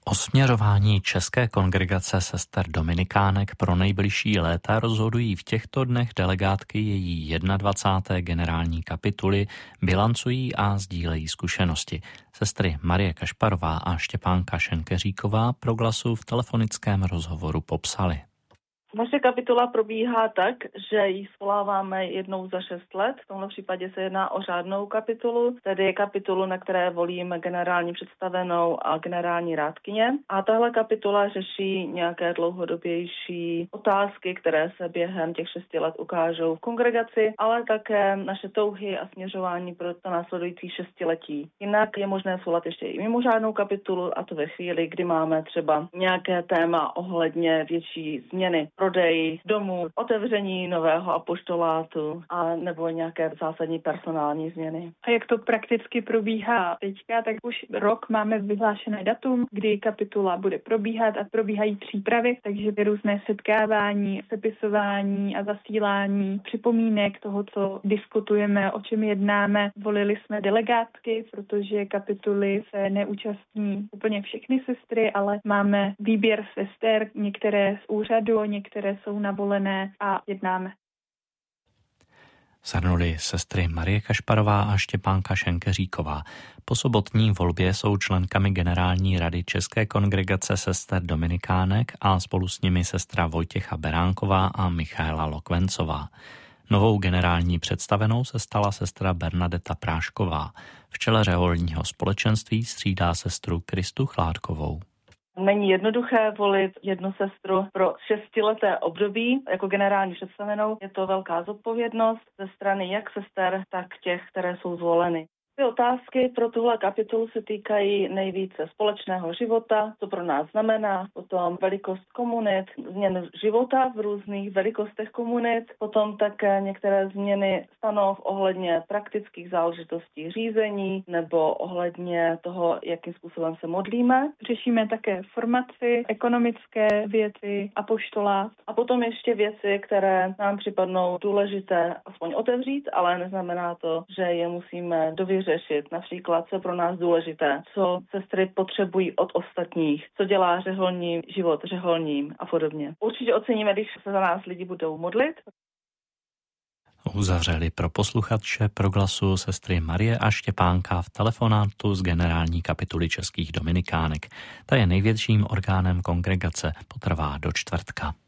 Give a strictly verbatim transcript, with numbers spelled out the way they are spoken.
O směřování České kongregace sester dominikánek pro nejbližší léta rozhodují v těchto dnech delegátky její dvacáté první generální kapituly, bilancují a sdílejí zkušenosti. Sestry Marie Kašparová a Štěpánka Šenkeříková pro Glasu v telefonickém rozhovoru popsali. Naše kapitula probíhá tak, že ji svoláváme jednou za šest let. V tomto případě se jedná o řádnou kapitulu, tedy kapitulu, na které volíme generální představenou a generální rádkyně. A tahle kapitula řeší nějaké dlouhodobější otázky, které se během těch šesti let ukážou v kongregaci, ale také naše touhy a směřování pro to následující šestiletí. Jinak je možné svolat ještě i mimořádnou kapitulu, a to ve chvíli, kdy máme třeba nějaké téma ohledně větší změny. Prodej domu, otevření nového apoštolátu a nebo nějaké zásadní personální změny. A jak to prakticky probíhá teďka, tak už rok máme vyhlášené datum, kdy kapitula bude probíhat a probíhají přípravy, takže různé setkávání, sepisování a zasílání připomínek toho, co diskutujeme, o čem jednáme. Volili jsme delegátky, protože kapituly se neúčastní úplně všechny sestry, ale máme výběr sester, některé z úřadu, některé které jsou navolené a jednáme. Shrnuli sestry Marie Kašparová a Štěpánka Šenkeříková. Po sobotní volbě jsou členkami Generální rady České kongregace sester dominikánek a spolu s nimi sestra Vojtěcha Beránková a Michaela Lokvencová. Novou generální představenou se stala sestra Bernadeta Prášková. V čele řeholního společenství střídá sestru Kristu Chládkovou. Není jednoduché volit jednu sestru pro šestileté období jako generální představenou. Je to velká zodpovědnost ze strany jak sester, tak těch, které jsou zvoleny. Ty otázky pro tuhle kapitolu se týkají nejvíce společného života, co pro nás znamená, potom velikost komunit, změn života v různých velikostech komunit, potom také některé změny stanov ohledně praktických záležitostí řízení nebo ohledně toho, jakým způsobem se modlíme. Řešíme také formaci, ekonomické věci, apoštolát a potom ještě věci, které nám připadnou důležité aspoň otevřít, ale neznamená to, že je musíme dověřit řešit, například, co je pro nás důležité, co sestry potřebují od ostatních, co dělá řeholní život řeholním a podobně. Určitě oceníme, když se za nás lidi budou modlit. Uzavřeli pro posluchače pro Glasu sestry Marie a Štěpánka v telefonátu z generální kapituly českých dominikánek. Ta je největším orgánem kongregace, potrvá do čtvrtka.